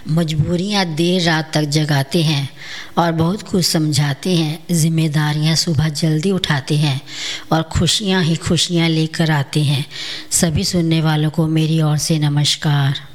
मजबूरियाँ देर रात तक जगाते हैं और बहुत कुछ समझाते हैं। ज़िम्मेदारियाँ सुबह जल्दी उठाते हैं और खुशियाँ ही खुशियाँ लेकर आते हैं। सभी सुनने वालों को मेरी ओर से नमस्कार।